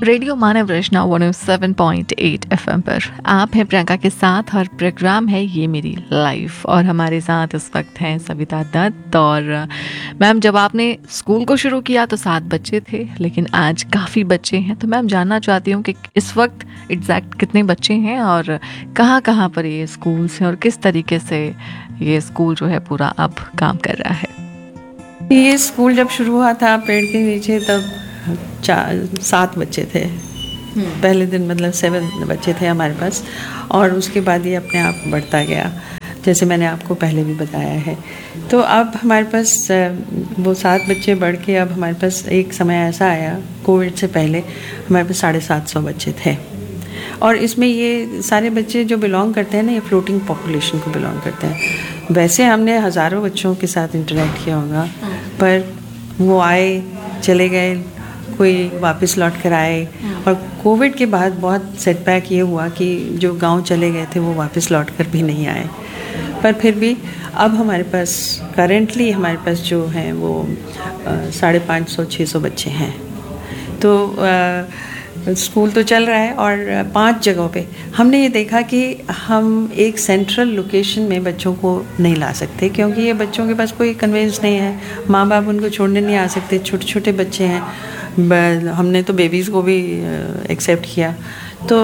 Radio मानव रचना 107.8 FM पर आप हैं प्रियंका के साथ और प्रोग्राम है ये मेरी लाइफ। और हमारे साथ इस वक्त हैं सविता दत्त। और मैम, जब आपने स्कूल को शुरू किया तो 7 बच्चे थे, लेकिन आज काफ़ी बच्चे हैं। तो मैम, जानना चाहती हूँ कि इस वक्त एग्जैक्ट कितने बच्चे हैं और कहाँ कहाँ पर ये स्कूल हैं और किस तरीके से ये स्कूल जो है पूरा अब काम कर रहा है। ये स्कूल जब शुरू हुआ था पेड़ के नीचे, तब 7 बच्चे थे। पहले दिन मतलब 7 बच्चे थे हमारे पास, और उसके बाद ये अपने आप बढ़ता गया, जैसे मैंने आपको पहले भी बताया है। तो अब हमारे पास वो 7 बच्चे बढ़ के अब हमारे पास एक समय ऐसा आया, कोविड से पहले हमारे पास 750 बच्चे थे। और इसमें ये सारे बच्चे जो बिलोंग करते हैं ना, ये फ्लोटिंग पॉपुलेशन को बिलोंग करते हैं। वैसे हमने हज़ारों बच्चों के साथ इंटरेक्ट किया होगा, पर वो आए चले गए, कोई वापस लौट कर आए। और कोविड के बाद बहुत सेटबैक ये हुआ कि जो गांव चले गए थे वो वापस लौट कर भी नहीं आए। पर फिर भी अब हमारे पास करेंटली हमारे पास जो हैं वो 550-600 बच्चे हैं। तो स्कूल तो चल रहा है, और 5 जगहों पे हमने ये देखा कि हम एक सेंट्रल लोकेशन में बच्चों को नहीं ला सकते, क्योंकि ये बच्चों के पास कोई कन्वेंस नहीं है। माँ बाप उनको छोड़ने नहीं आ सकते, छोटे छोटे बच्चे हैं। हमने तो बेबीज़ को भी एक्सेप्ट किया। तो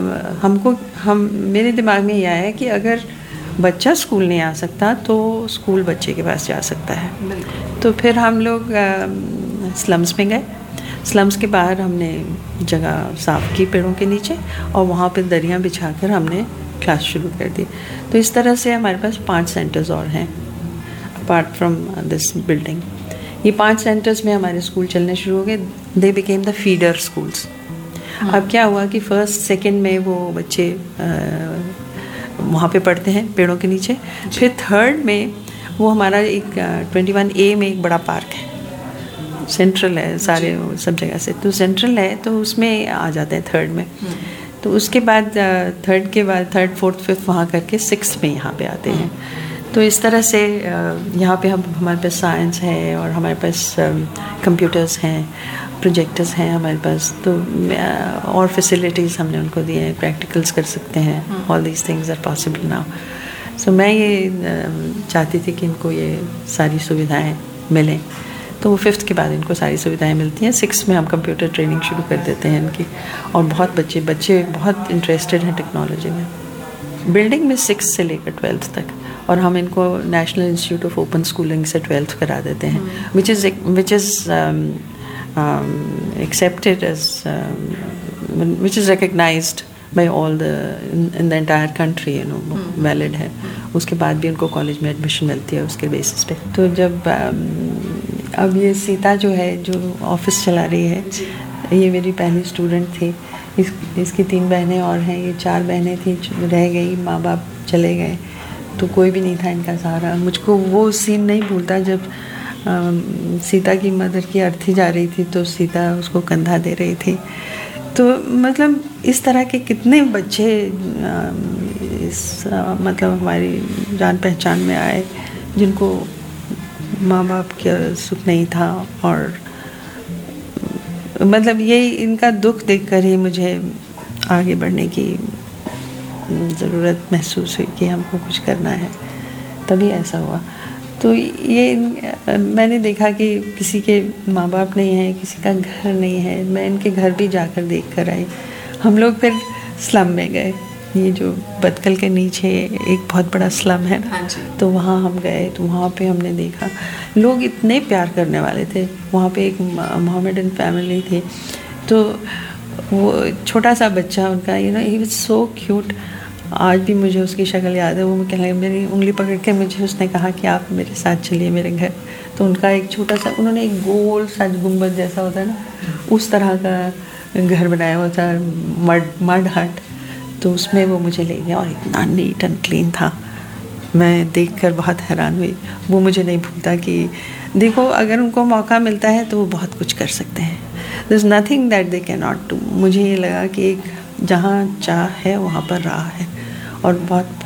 मेरे दिमाग में ये आया है कि अगर बच्चा स्कूल नहीं आ सकता तो स्कूल बच्चे के पास जा सकता है। तो फिर हम लोग स्लम्स में गए। स्लम्स के बाहर हमने जगह साफ़ की पेड़ों के नीचे, और वहाँ पे दरियाँ बिछाकर हमने क्लास शुरू कर दी। तो इस तरह से हमारे पास 5 सेंटर्स और हैं अपार्ट फ्रॉम दिस बिल्डिंग। ये 5 सेंटर्स में हमारे स्कूल चलने शुरू हो गए। They became the feeder schools. अब क्या हुआ कि फर्स्ट सेकंड में वो बच्चे वहाँ पे पढ़ते हैं पेड़ों के नीचे। फिर थर्ड में वो हमारा एक 21A में एक बड़ा पार्क है, सेंट्रल है, सारे सब जगह से तो सेंट्रल है, तो उसमें आ जाते हैं थर्ड में। तो उसके बाद थर्ड फोर्थ फिफ्थ वहाँ करके 6th में यहाँ पे आते हैं। तो इस तरह से यहाँ पे हमारे पास साइंस है, और हमारे पास कंप्यूटर्स हैं, प्रोजेक्टर्स हैं हमारे पास। तो और फैसिलिटीज़ हमने उनको दिए हैं, प्रैक्टिकल्स कर सकते हैं। All these things are possible now. सो मैं ये चाहती थी कि इनको ये सारी सुविधाएं मिलें। तो वो 5th के बाद इनको सारी सुविधाएं मिलती हैं। 6th में हम कंप्यूटर ट्रेनिंग शुरू कर देते हैं इनकी, और बहुत बच्चे बहुत इंटरेस्टेड हैं टेक्नोलॉजी में। बिल्डिंग में 6th से लेकर 12th तक, और हम इनको national institute of open schooling से 12th करा देते हैं, which is accepted as which is recognized by all in the entire country, valid है। उसके बाद भी उनको कॉलेज में एडमिशन मिलती है उसके बेसिस पे। तो जब अब ये सीता जो है, जो ऑफिस चला रही है, ये मेरी पहली स्टूडेंट थी। इसकी 3 बहनें और हैं। ये 4 बहनें थी, रह गई, माँ बाप चले गए, तो कोई भी नहीं था इनका सहारा। मुझको वो सीन नहीं भूलता जब सीता की मदर की अर्थी जा रही थी, तो सीता उसको कंधा दे रही थी। तो मतलब इस तरह के कितने बच्चे मतलब हमारी जान पहचान में आए, जिनको माँ बाप का सुख नहीं था। और मतलब ये इनका दुख देखकर ही मुझे आगे बढ़ने की ज़रूरत महसूस हुई कि हमको कुछ करना है, तभी ऐसा हुआ। तो ये मैंने देखा कि किसी के माँ बाप नहीं है, किसी का घर नहीं है। मैं इनके घर भी जाकर देख कर आई। हम लोग फिर स्लम में गए। ये जो बतकल के नीचे एक बहुत बड़ा स्लम है ना, तो वहाँ हम गए। तो वहाँ पे हमने देखा लोग इतने प्यार करने वाले थे। वहाँ पे एक मोहम्मदन फैमिली थी, तो वो छोटा सा बच्चा उनका, ही वाज सो क्यूट। आज भी मुझे उसकी शक्ल याद है। वो मेरी उंगली पकड़ के मुझे उसने कहा कि आप मेरे साथ चलिए मेरे घर। तो उनका एक छोटा सा, उन्होंने एक गोल सा गुंबद जैसा होता है ना, उस तरह का घर बनाया हुआ था, मड हट। तो उसमें वो मुझे ले गया, और इतना नीट एंड क्लीन था। मैं देखकर बहुत हैरान हुई। वो मुझे नहीं भूलता कि देखो, अगर उनको मौका मिलता है तो वो बहुत कुछ कर सकते हैं। There is nothing that they can not do. मुझे ये लगा कि एक जहाँ चाह है वहाँ पर राह है, और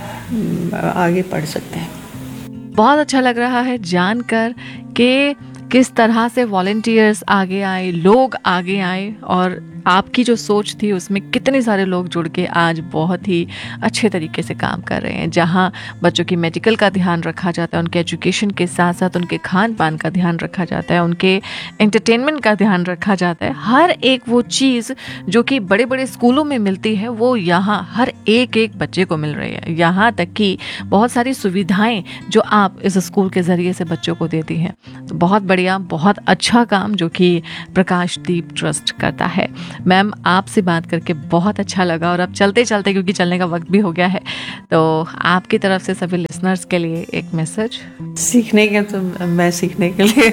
बहुत आगे बढ़ सकते हैं। बहुत अच्छा लग रहा है जानकर कि किस तरह से वॉलंटियर्स आगे आए, लोग आगे आए, और आपकी जो सोच थी उसमें कितने सारे लोग जुड़ के आज बहुत ही अच्छे तरीके से काम कर रहे हैं। जहां बच्चों की मेडिकल का ध्यान रखा जाता है, उनके एजुकेशन के साथ साथ उनके खान पान का ध्यान रखा जाता है, उनके एंटरटेनमेंट का ध्यान रखा जाता है। हर एक वो चीज़ जो कि बड़े बड़े स्कूलों में मिलती है वो यहाँ हर एक एक बच्चे को मिल रही है। यहाँ तक कि बहुत सारी सुविधाएं जो आप इस स्कूल के ज़रिए से बच्चों को देती हैं। तो बहुत बढ़िया, बहुत अच्छा काम जो कि प्रकाशदीप ट्रस्ट करता है। मैम, आपसे बात करके बहुत अच्छा लगा, और अब चलते चलते, क्योंकि चलने का वक्त भी हो गया है, तो आपकी तरफ से सभी लिसनर्स के लिए एक मैसेज। सीखने के तो मैं सीखने के लिए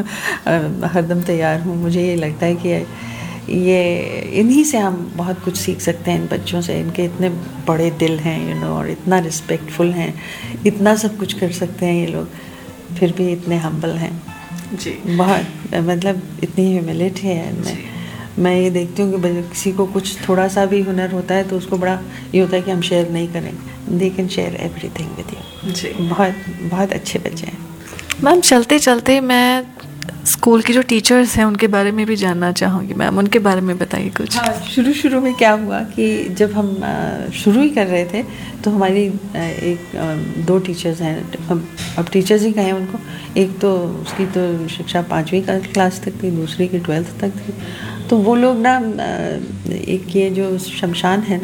हरदम तैयार हूँ। मुझे ये लगता है कि ये इन्हीं से हम बहुत कुछ सीख सकते हैं, इन बच्चों से। इनके इतने बड़े दिल हैं और इतना रिस्पेक्टफुल हैं, इतना सब कुछ कर सकते हैं ये लोग, फिर भी इतने हम्बल हैं जी। बहुत मतलब इतनी ह्यूमिलिटी है इनमें। मैं ये देखती हूँ कि किसी को कुछ थोड़ा सा भी हुनर होता है तो उसको बड़ा ये होता है कि हम शेयर नहीं करें। They can share everything with you जी। बहुत बहुत अच्छे बच्चे हैं। मैम, चलते चलते मैं स्कूल की जो टीचर्स हैं उनके बारे में भी जानना चाहूँगी। मैम, उनके बारे में बताइए कुछ। हाँ, शुरू में क्या हुआ कि जब हम शुरू ही कर रहे थे तो हमारी एक दो टीचर्स हैं, अब टीचर्स ही कहें उनको। एक तो उसकी तो शिक्षा 5वीं क्लास तक थी, दूसरी की 12th तक थी। तो वो लोग ना एक ये जो शमशान है ना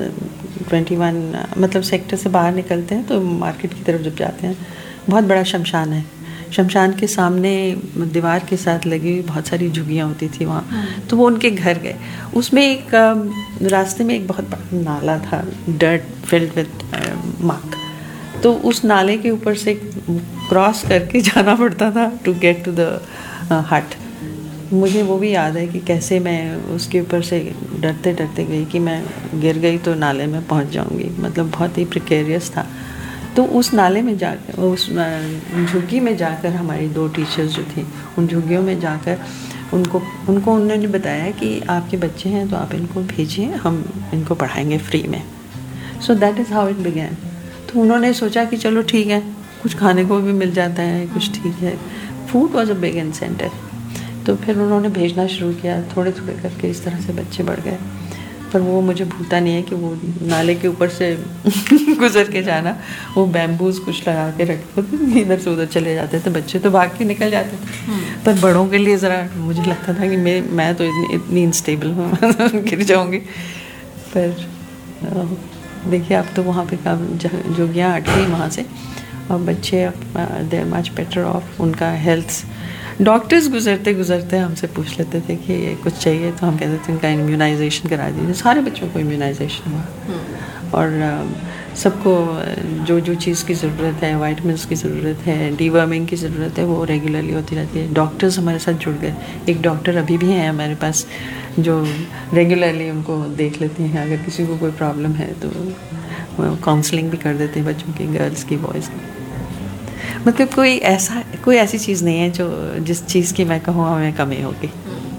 21 मतलब सेक्टर से बाहर निकलते हैं तो मार्केट की तरफ जब जाते हैं, बहुत बड़ा शमशान है। शमशान के सामने दीवार के साथ लगी हुई बहुत सारी झुग्गियाँ होती थी वहाँ। तो वो उनके घर गए। उसमें एक रास्ते में एक बहुत बड़ा नाला था, डर्ट फिल्ड विद मक। तो उस नाले के ऊपर से क्रॉस करके जाना पड़ता था टू गेट टू द हट। मुझे वो भी याद है कि कैसे मैं उसके ऊपर से डरते डरते गई कि मैं गिर गई तो नाले में पहुँच जाऊँगी। मतलब बहुत ही प्रिकेरियस था। तो उस नाले में जाकर, उस झुग्गी में जाकर हमारी दो टीचर्स जो थी, उन झुग्गियों में जाकर उनको उन्होंने बताया कि आपके बच्चे हैं तो आप इनको भेजिए, हम इनको पढ़ाएंगे फ्री में। So that is how it began. तो उन्होंने सोचा कि चलो ठीक है, कुछ खाने को भी मिल जाता है, कुछ ठीक है। Food was a big incentive. तो फिर उन्होंने भेजना शुरू किया, थोड़े थोड़े करके इस तरह से बच्चे बढ़ गए। पर वो मुझे भूलता नहीं है कि वो नाले के ऊपर से गुजर के जाना, वो बैम्बूज कुछ लगा के रखते थे, इधर से उधर चले जाते थे बच्चे, तो भाग के निकल जाते थे। पर बड़ों के लिए ज़रा मुझे लगता था कि मैं तो इतनी अनस्टेबल हूँ गिर जाऊँगी। पर देखिए अब तो वहाँ पे जोगियाँ हट गई वहाँ से, और बच्चे they are much better of. उनका हेल्थ, डॉक्टर्स गुजरते गुजरते हमसे पूछ लेते थे कि ये कुछ चाहिए, तो हम कहते थे इनका इम्यूनाइजेशन करा दीजिए। सारे बच्चों को इम्यूनाइजेशन हुआ, और सबको जो जो चीज़ की ज़रूरत है, वाइटमिन्स की ज़रूरत है, डीवर्मिंग की ज़रूरत है, वो रेगुलरली होती रहती है। डॉक्टर्स हमारे साथ जुड़ गए। एक डॉक्टर अभी भी हैं हमारे पास जो रेगुलरली उनको देख लेते हैं। अगर किसी को कोई प्रॉब्लम है तो काउंसलिंग भी कर देते हैं बच्चों की, गर्ल्स की, बॉयज़ की। मतलब कोई ऐसी चीज़ नहीं है जो जिस चीज़ की मैं कहूँ हमें कमी होगी।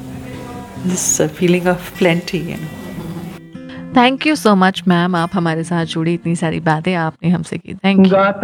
दिस फीलिंग ऑफ प्लेंटी है। Thank you so much ma'am, आप हमारे साथ जुड़ी, इतनी सारी बातें आपने हमसे की। Thank you.